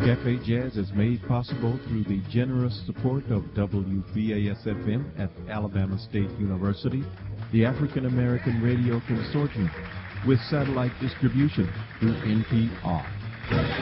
Cafe Jazz is made possible through the generous support of WBAS-FM at Alabama State University, the African American Radio Consortium, with satellite distribution through NPR.